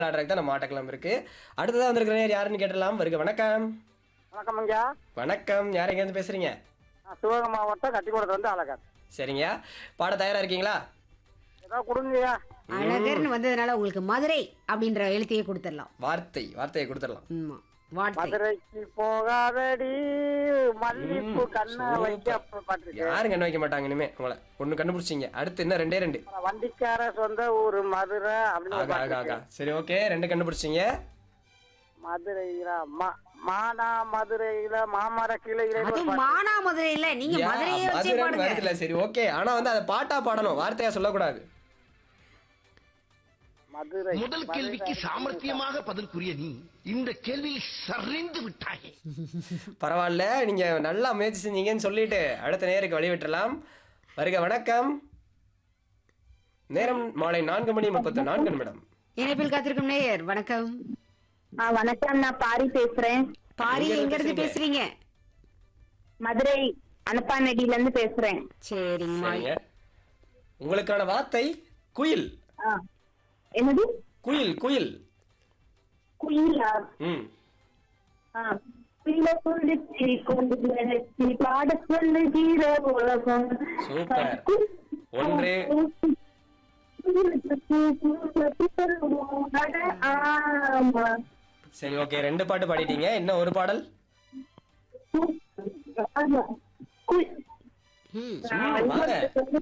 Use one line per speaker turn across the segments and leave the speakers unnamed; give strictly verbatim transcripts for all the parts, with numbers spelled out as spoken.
ஆடுறதுக்கு தான் நம்ம ஆட்டக்கிழமை இருக்கு. அடுத்ததா வந்திருக்கிற நேயர் யாருன்னு கேட்டலாம். வருக வணக்கம்.
வணக்கம் ஐயா.
வணக்கம். யார் எங்க இருந்து பேசுறீங்க?
சிவகங்கை மாவட்டம் கட்டிக்கூடத்துல வந்து அழகர்.
சரிங்க, பாட தயாரா இருக்கீங்களா?
ஏதாவது கொடுங்கய்யா.
அழகர்னு வந்ததுனால உங்களுக்கு மதுரை அப்படின்ற எழுத்தையே கொடுத்துடலாம்.
வார்த்தை வார்த்தையை கொடுத்துடலாம்.
ஆமா, வார்த்தை.
மதுரைக்கு போகாதடி மல்லிப்பூ கண்ண வைக்க பாட்டு.
யாரும் கண்ணு வைக்க மாட்டாங்க இனிமே. உங்களை ஒண்ணு கண்டுபிடிச்சிங்க. அடுத்து என்ன ரெண்டே ரெண்டு.
வண்டிக்கார சொந்த ஊரு மதுரை
ஆகா ஆகா ஆகா.
அப்படின்னு.
சரி, ஓகே, ரெண்டு கண்டுபிடிச்சிங்க.
மதுரையில மா- மானா மதுரையில மாமர கிளையில
அது மானா மதுரையில நீங்க
யா,
மதுரையே வச்சே
மதுரைன்னு
பாடுங்க.
வருதுல்ல, சரி ஓகே. ஆனா வந்து அதை பாட்டா பாடணும், வார்த்தையா சொல்லக்கூடாது.
மதுரை.
முதல் கேள்விக்கு சாமர்த்தியமாக பதில் கூறிய நீ இந்த கேள்வியில் சரிந்து விட்டாயே.
பரவாயில்ல, நீங்க நல்லா முயற்சி செஞ்சீங்கன்னு சொல்லிட்டு அடுத்த நேருக்கு வழிவிட்டுலாம். வருக வணக்கம். நேரம் மாலை நான்கு மணி முப்பத்தி நான்கு நிமிடம்.
இணைப்பில் காத்திருக்கும் நேயர் வணக்கம்.
ஆ, வணக்கம். நான் பாரி பேசுறேன்.
பாரி
எங்க
எங்க இருந்து
பேசுறீங்க?
பேசுறீங்க?
மதுரை அனுப்பாநடியில இருந்து பேசுறேன்.
சரிங்கம்மா.
சரிங்க, உங்களுக்கான வார்த்தை குயில்.
ஆ, என்னது?
குயில் குயில்.
குயிலா?
ம்
ஆ, குயில குளிச்சு கொண்டு நினைச்சு பாட சொல்லு ஜீர உலகம்.
சூப்பர். ஒன்று.
ஆமா.
சரி, ஓகே, ரெண்டு பாட்டு பாடிட்டீங்க. இன்னும் ஒரு பாடல்.
ஆமா. குயில்.
ம்.
ம், வாங்க.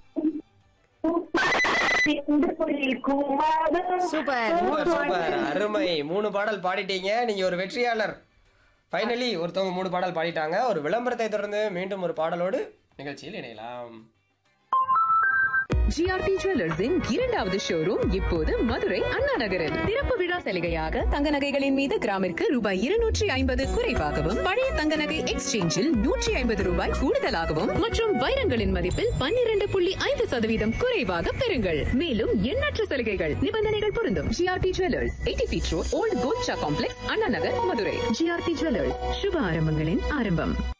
சூப்பர்.
சூப்பர் சூப்பர், அருமை. மூணு பாடல் பாடிட்டீங்க. நீங்க ஒரு வெற்றியாளர். ஃபைனலி ஒருத்தவங்க மூணு பாடல் பாடிட்டாங்க. ஒரு விளம்பரத்தை தொடர்ந்து மீண்டும் ஒரு பாடலோடு நிகழ்ச்சியில் இணையலாம்.
ஜிஆர்டி ஜுவல்லர்ஸின் இரண்டாவது ஷோரூம் இப்போது மதுரை அண்ணா நகரில் திறப்பு விழா சலுகையாக தங்க நகைகளின் மீது கிராமிற்கு ரூபாய் இருநூற்றி ஐம்பது குறைவாகவும், பழைய தங்க நகை எக்ஸ்சேஞ்சில் நூற்றி ஐம்பது ரூபாய் கூடுதலாகவும் மற்றும் வைரங்களின் மதிப்பில் பன்னிரண்டு புள்ளி ஐந்து சதவீதம் குறைவாக பெறுங்கள். மேலும் எண்ணற்ற சலுகைகள், நிபந்தனைகள் பொருந்தும். GRT jewellers, eighty feet road, volt gold complex, Anna Nagar, Madurai. GRT jewellers, சுப ஆரம்பங்களின் ஆரம்பம்.